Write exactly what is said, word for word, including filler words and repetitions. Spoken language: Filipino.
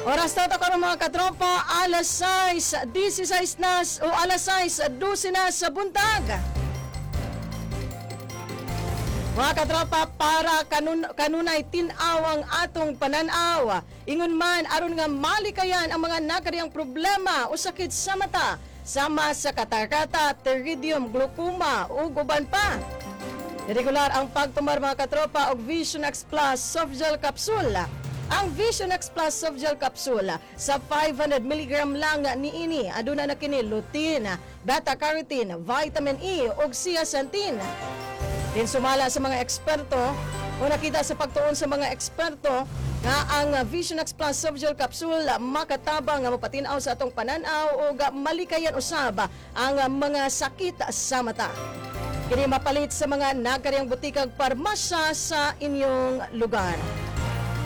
Oras na ito karon mga katropa, alas sais, disisays na o alas sais, dose na sa buntag. Mga katropa, para kanun, kanunay tinawang atong pananaw. Ingon man, aron nga malikayan ang mga nakariyang problema o sakit sa mata, sama sa katarata, pterygium, glaucoma o guban pa. Regular ang pagtumar mga katropa og Vision X Plus Soft Gel Capsule. Ang Vision X Plus Soft Gel Capsule sa five hundred milligram lang niini aduna na kini lutein, beta-carotene, vitamin E ug zeaxanthin. Din sumala sa mga eksperto o nakita sa pagtuon sa mga eksperto nga ang Vision X Plus Soft Gel Capsule makatabang nga mapatinaw sa atong pananaw o malikayan usab ang mga sakit sa mata. Kini mapalit sa mga nagariyang butikag parmasya sa inyong lugar.